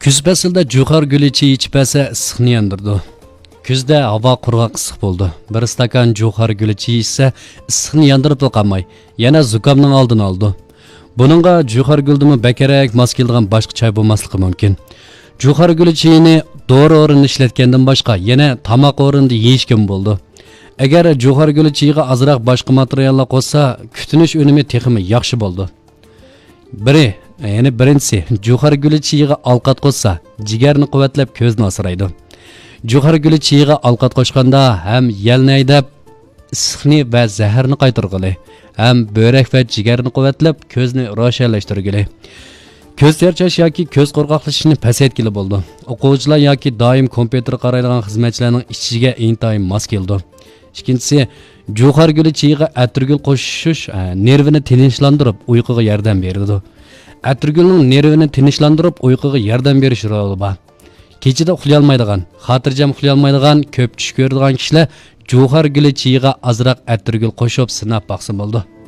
Kuz faslida jo'xor guli ichib ichpasa issiqni yondirdi. Kuzda havo qurg'oq issiq bo'ldi. Bir stakan jo'xor guli ichsa issiqni yondirib qolmay, yana zukamning oldini oldi. Buningga jo'xor guldimi bakarak mos keladigan boshqa choy bo'lmasligi mumkin. Jo'xor guli chayini dori o'rinda ishlatgandan boshqa yana tomoq o'rinda yeyishgan bo'ldi. Agar jo'xor guli chayiga ozroq boshqa materiallar qo'shsa, kutinish unumi texmi yaxshi bo'ldi. Birinchisi, jo'xor guli chayiga alqat qo'shsa, jigarni quvvatlab ko'zni asraydi. Jo'xor guli chayiga alqat qo'shganda ham yalni haydab, issiqni va zaharni qaytarg'ili, ham börak va jigarni quvvatlab ko'zni ro'shanlashtirgili. Ko'z charchash yoki ko'z qo'rqoqlashishini pasaytgili bo'ldi. O'quvchilar yoki doim kompyuter qaraydigan xizmatchilarning ichiga intayin mos keldi. Ikkinchisi, jo'xor guli chayiga atirgul qo'shish nervini tinchlantirib, uyquga yordam beradi. Atirgulning nervini tinchlantirib, uyquga yordam berish roli bor. Kechida uxlay olmaydigan, xotirjam uxlay olmaydigan, ko'p tush ko'radigan kishilar jo'xor guli chayiga ozroq atirgul qo'shib sinab baqsa bo'ldi.